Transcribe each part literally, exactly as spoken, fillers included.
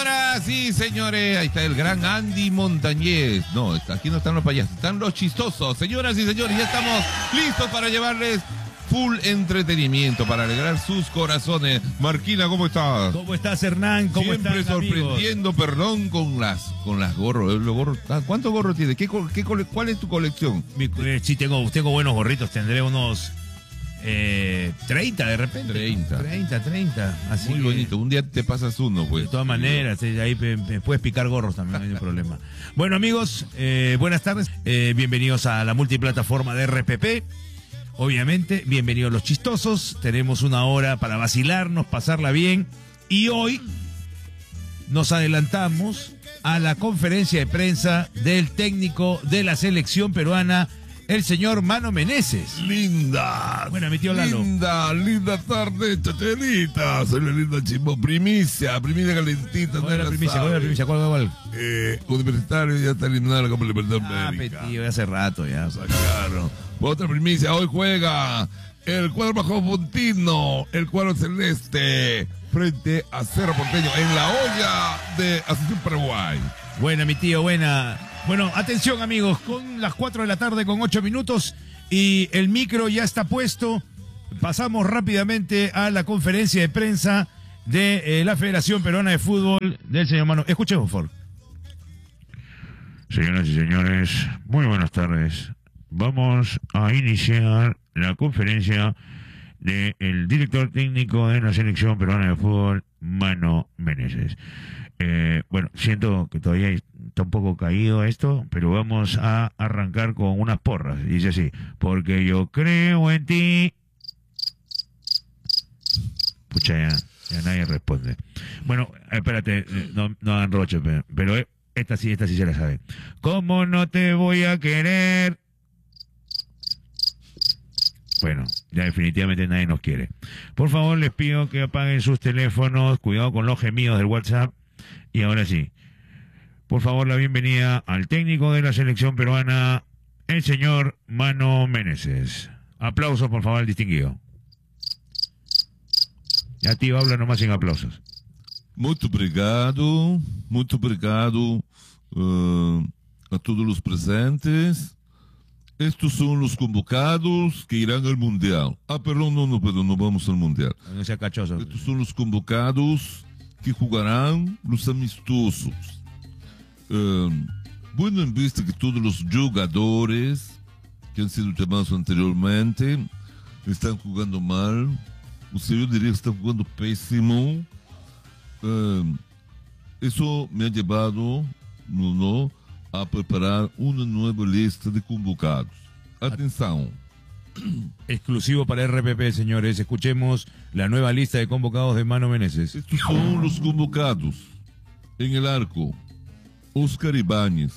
Señoras y señores, ahí está el gran Andy Montañez. No, aquí no están los payasos, están los chistosos. Señoras y señores, ya estamos listos para llevarles full entretenimiento, para alegrar sus corazones. Marquina, ¿cómo estás? ¿Cómo estás, Hernán? ¿Cómo Siempre están, sorprendiendo, amigos? perdón, con las con las gorros. Los gorros ¿cuántos gorros tienes? ¿Qué, qué, ¿Cuál es tu colección? Mi, eh, sí, tengo, tengo buenos gorritos. Tendré unos eh, treinta de repente. treinta. treinta, treinta. Así Muy que, bonito. Un día te pasas uno, pues. de todas maneras, eh, ahí me, me puedes picar gorros también, no hay problema. Bueno, amigos, eh, buenas tardes. Eh, bienvenidos a la multiplataforma de R P P. Obviamente, bienvenidos los chistosos. Tenemos una hora para vacilarnos, pasarla bien. Y hoy nos adelantamos a la conferencia de prensa del técnico de la selección peruana, el señor Mano Meneses. Linda. Bueno, mi tío Lalo. Linda, linda tarde, chachelita. Soy la linda chimbo. Primicia, primicia calentita. ¿Cuál es la primicia? ¿Cuál es la primicia? ¿Cuál, cuál, cuál? Eh, Universitario ya está eliminada la Copa Libertadores. Ah, tío, hace rato ya. Sacaron. Otra primicia, hoy juega el cuadro bajo Fontino, el cuadro celeste, frente a Cerro Porteño, en la olla de Asunción Paraguay. Buena, mi tío, buena. Bueno, atención, amigos, con las cuatro de la tarde con ocho minutos y el micro ya está puesto. Pasamos rápidamente a la conferencia de prensa de eh, la Federación Peruana de Fútbol del señor Mano. Escuchemos, por favor. Señoras y señores, muy buenas tardes. Vamos a iniciar la conferencia del director técnico de la selección peruana de fútbol, Mano Meneses. Eh, bueno, siento que todavía está un poco caído esto, pero vamos a arrancar con unas porras. Dice así: porque yo creo en ti. Pucha, ya, ya nadie responde. Bueno, espérate, no, no hagan roche, pero esta sí, esta sí se la sabe. ¿Cómo no te voy a querer? Bueno, ya definitivamente nadie nos quiere. Por favor, les pido que apaguen sus teléfonos, cuidado con los gemidos del WhatsApp. Y ahora sí, por favor, la bienvenida al técnico de la selección peruana, el señor Mano Meneses. Aplausos, por favor, al distinguido. Ya, tío, habla nomás sin aplausos. Muito obrigado, muito obrigado uh, a todos los presentes. Estos son los convocados que irán al Mundial. Ah, perdón, no, no, perdón, no vamos al Mundial. No sea cachoso. Estos son los convocados que jugarán los amistosos. Eh, bueno, en vista que todos los jugadores que han sido llamados anteriormente están jugando mal, o sea, yo diría que están jugando pésimo. Eh, eso me ha llevado, no, no, a preparar una nueva lista de convocados. Atención. Exclusivo para R P P, señores. Escuchemos la nueva lista de convocados de Mano Meneses. Estos son los convocados. En el arco, Oscar Ibáñez.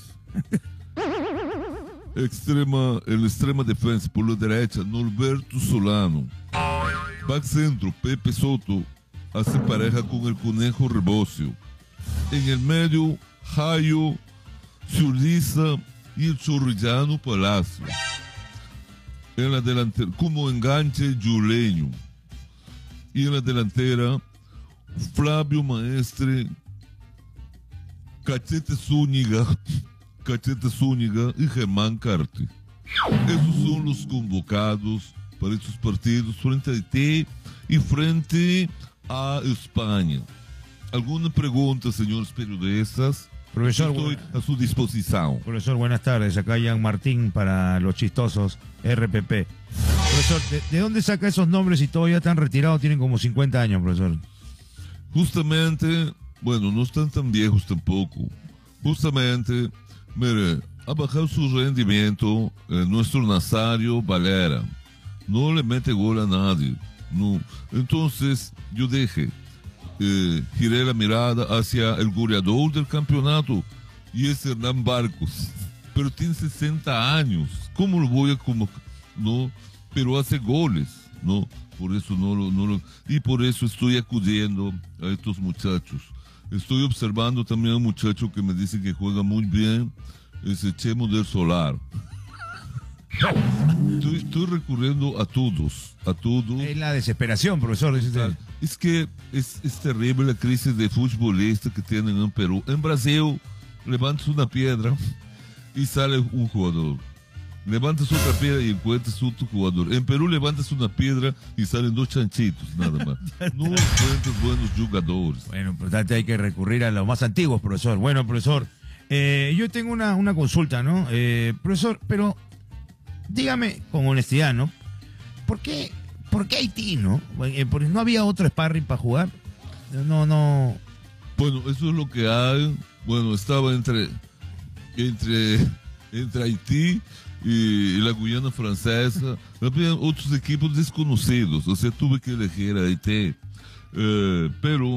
Extrema, el extrema defensa por la derecha, Norberto Solano. Back centro, Pepe Soto hace pareja con el Conejo Rebocio. En el medio, Jairo Ciuliza y el Chorrillano Palacio. En la delantera, como enganche, Yuleño. Y en la delantera, Flavio Maestre, Cachete Zúñiga, Cachete Zúñiga y Germán Carte. Esos son los convocados para estos partidos frente a Haití y frente a España. ¿Alguna pregunta, señores periodistas? Profesor, Estoy a su disposición. Profesor, buenas tardes. Acá Ian Martín para los chistosos R P P. Profesor, ¿de, ¿de dónde saca esos nombres si todavía están retirados? Tienen como cincuenta años, profesor. Justamente, bueno, no están tan viejos tampoco. Justamente, mire, ha bajado su rendimiento eh, nuestro Nazario Valera. No le mete gol a nadie. No. Entonces, yo dije, eh, giré la mirada hacia el goleador del campeonato y es Hernán Barcos. Pero tiene sesenta años. ¿Cómo lo voy a como no? Pero hace goles, ¿no? Por eso no lo, no lo, y por eso estoy acudiendo a estos muchachos. Estoy observando también a un muchacho que me dice que juega muy bien, ese Chemo del Solar. Estoy, estoy recurriendo a todos, a todos. Es la desesperación, profesor. Dice usted. Es que es, es terrible la crisis de futbolistas que tienen en Perú. En Brasil, levantas una piedra y sale un jugador. Levantas otra piedra y encuentras otro jugador. En Perú levantas una piedra y salen dos chanchitos, nada más. No encuentras buenos jugadores. Bueno, por tanto hay que recurrir a los más antiguos, profesor. Bueno, profesor, eh, yo tengo una, una consulta, ¿no? Eh, profesor, pero dígame con honestidad, ¿no? ¿Por qué, por qué Haití, no? Eh, porque no había otro sparring para jugar. No, no. Bueno, eso es lo que hay. Bueno, estaba entre, entre, entre Haití y la Guyana Francesa. Había otros equipos desconocidos. O sea, tuve que elegir a Haití. Eh, pero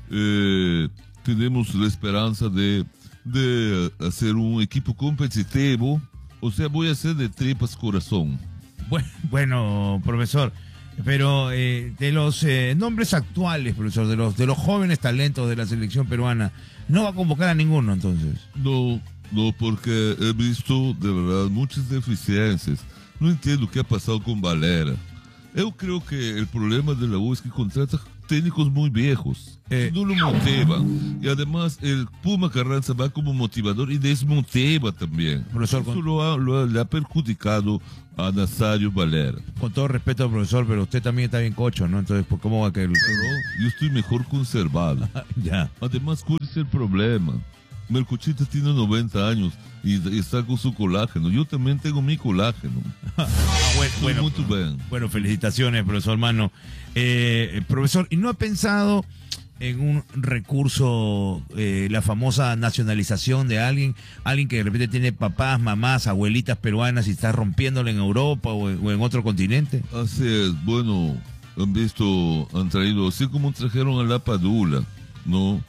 eh, tenemos la esperanza de, de hacer un equipo competitivo. O sea, voy a hacer de tripas corazón. Bueno, bueno profesor, pero eh, de los eh, nombres actuales, profesor, de los, de los jóvenes talentos de la selección peruana, ¿no va a convocar a ninguno entonces? No, no, porque he visto, de verdad, muchas deficiencias. No entiendo qué ha pasado con Valera. Yo creo que el problema de la U es que contrata técnicos muy viejos. Eh. No lo motivan. Y además el Puma Carranza va como motivador y desmotiva también. Profesor, Eso con- lo ha, lo ha- le ha perjudicado a Nazario Valera. Con todo respeto, profesor, pero usted también está bien cocho, ¿no? Entonces, ¿por ¿cómo va a caer usted? Pero yo estoy mejor conservado. Ya. Además, ¿cuál es el problema? Melcochita tiene noventa años y, y está con su colágeno. Yo también tengo mi colágeno. Ah, bueno, Estoy bueno, muy bien. bueno, felicitaciones, profesor hermano. Eh, profesor, ¿y no ha pensado en un recurso, eh, la famosa nacionalización de alguien, alguien que de repente tiene papás, mamás, abuelitas peruanas y está rompiéndole en Europa o en, o en otro continente? Así es, bueno, han visto, han traído, así como trajeron a la Padula, ¿no?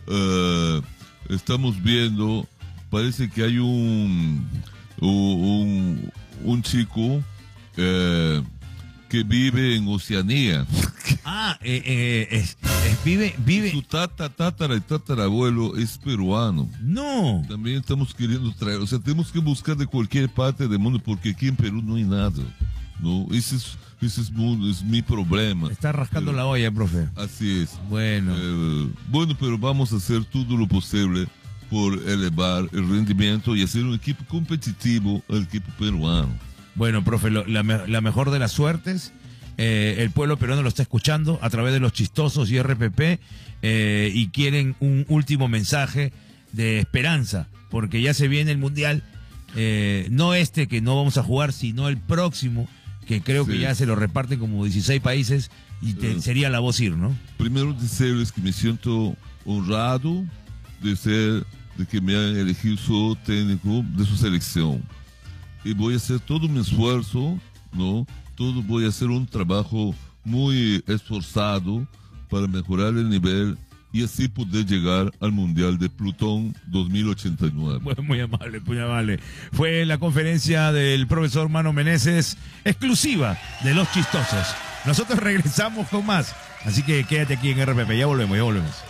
Eh, estamos viendo, parece que hay un, un, un chico eh, que vive en Oceanía. Ah, eh, eh, es- es- vive, vive. Su tata, tatara y tatarabuelo es peruano. No. También estamos queriendo traer, o sea, tenemos que buscar de cualquier parte del mundo porque aquí en Perú no hay nada, ¿no? Ese es, ese es, mu- es mi problema. Está rascando Pero- la olla, profe. Así es. Bueno. Eh, bueno, pero vamos a hacer todo lo posible por elevar el rendimiento y hacer un equipo competitivo al equipo peruano. Bueno, profe, lo- la, me- la mejor de las suertes. Eh, el pueblo peruano lo está escuchando a través de los chistosos y R P P eh, y quieren un último mensaje de esperanza, porque ya se viene el Mundial, eh, no este que no vamos a jugar, sino el próximo, que creo que Sí. ya se lo reparten como dieciséis países y te- Eh. sería la voz ir, ¿no? Primero decirles que me siento honrado de ser, de que me han elegido su técnico de su selección. Y voy a hacer todo mi esfuerzo, ¿no? Todo, voy a hacer un trabajo muy esforzado para mejorar el nivel y así poder llegar al Mundial de Plutón dos mil ochenta y nueve. Muy, muy amable, muy amable. Fue la conferencia del profesor Mano Meneses, exclusiva de Los Chistosos. Nosotros regresamos con más, así que quédate aquí en R P P, ya volvemos, ya volvemos.